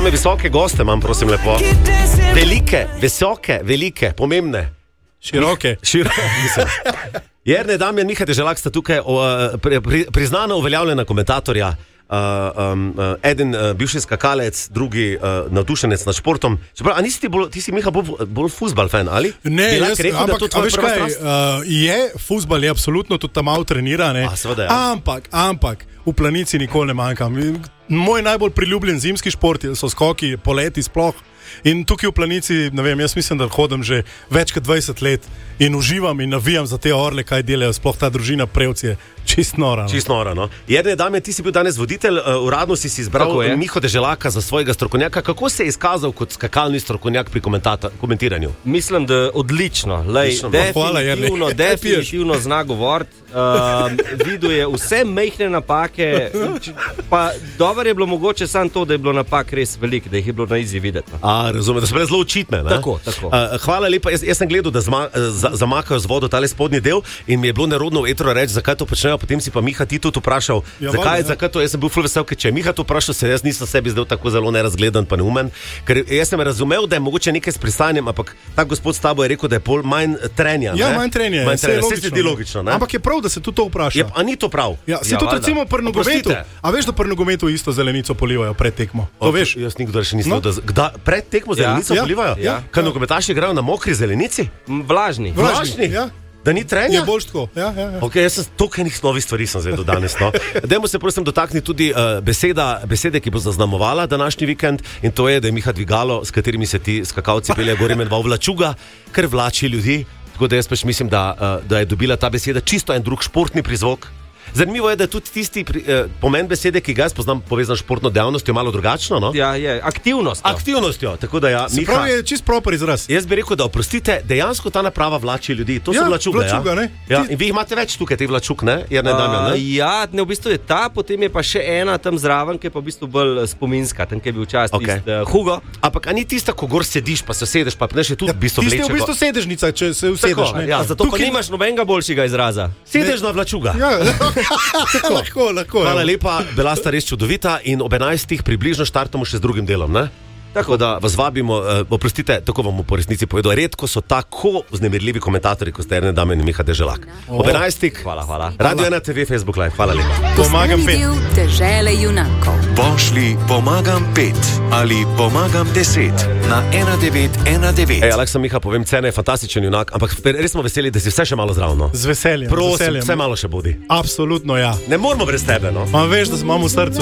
Same visoke goste imam, prosim lepo. Velike, visoke, velike, pomembne. Široke. Mislim. Jernej Damjan, Miha Deželak sta tukaj priznana uveljavljena komentatorja. Eden bivši skakalec, drugi navdušenec nad športom. Čeprav, a ti si Miha bolj fuzbal fan, ali? Ne, veš kaj, fuzbal je absolutno tudi tam malo trenira, ne? Seveda, ja. Ampak v Planici nikoli ne manjkam. Moj najbolj priljubljen zimski šport so skoki, poleti sploh. In tukaj v Planici, ne vem, jaz mislim, da hodim že več kot 20 let in uživam in navijam za te orle, kaj delajo, sploh ta družina Prevc je čist nora. Čist nora, no. Jernej Damjan, ti si bil danes voditelj, uradno si izbral Miho Deželaka za svojega strokovnjaka. Kako se je izkazal kot skakalni strokovnjak pri komentiranju? Mislim, da odlično. Definitivno zna govoriti. Videl je vse majhne napake, pa dobro je bilo mogoče samo to, da je bilo napak res veliko, da jih je bilo na izi videti. Razumem, da so bile zelo očitne. Tako. Hvala lepa, jaz sem gledal, da zamakajo z vodo tale spodnji del in mi je bilo nerodno v etru reči, zakaj to počnejo, potem si pa Miha ti tudi vprašal, zakaj to, jaz sem bil ful vesel, ker če je Miha to vprašal, se jaz nisem sebi zdel tako zelo nerazgledan pa neumen, ker jaz sem razumel, da je mogoče nekaj s pristanjem, ampak ta gospod s tabo je rekel, da je pol manj trenja. Ja, manj trenja, se zdi logično, ne? Ampak je prav, da se tudi to vpraša. A ni to prav? Ja, se tudi recimo pri nogometu. A veš, da pri nogometu isto zelenico polivajo pred tekmo? To veš? Jaz nikdar še nisem pred tekmo zelenico polivajo? Ja. Kaj nogometaši igrajo na mokri zelenici? Vlažni. Ja. Da ni trenja? Je bolj tako. Ja. Ok, jaz sem toliko enih novih stvari sem zvedel danes, no. Dajmo se prosim dotakniti tudi besede, ki bo zaznamovala današnji vikend, in to je, da je Miha dvigalo, s katerimi se ti skakalci peljejo gor, imenoval vlačuga, ker vlači ljudi. Tako da jaz pač mislim, da je dobila ta beseda čisto en drug športni prizvok. Zanimivo je, da je tudi tisti pomen besede, ki ga jaz poznam povezan s športno dejavnostjo, malo drugačno, no? Ja, je, aktivnostjo. Tako da ja, Miha, prav je čist proper izraz. Jaz bi rekel, da oprostite, dejansko ta naprava vlači ljudi. To so vlačuga, ne? Ja. In vi imate več tukaj te vlačuk, ne? Jernej Damjan, ne? Ja, ne, v bistvu je ta, potem je pa še ena tam zraven, ki je pa v bistvu bolj spominska, tam, ki je bil včasih Hugo. Ampak a ni tista, ko gor sediš, pa se sedeš, pa pneš je tudi v bistvu vleče. Tiste v bistvu sedežnica, če se usedeš, ne? Ja, zato pa nimaš nobenega boljšega izraza. Sedežna vlačuga. Lahko. Hvala lepa, bila sta res čudovita in ob 11. približno štartamo še z drugim delom, ne? Tako da vas vabimo, oprostite, tako vam po resnici povedal, redko so tako vznemirljivi komentatorji, kot ste Jernej Damjan in Miha Deželak. Ob 11. Hvala. Radio 1 TV, Facebook Live, hvala lepa. Pomagam 5. Dežele junakov. Pošli pomagam 5 ali pomagam 10 na 1919. Aleksa, Miha, povem, Cene je fantastičen junak, ampak res smo veseli, da si vse še malo zravno. Z veseljem. Prosim, vse malo še bodi. Absolutno, ja. Ne moramo brez tebe, no. Ma veš, da imamo v srcu.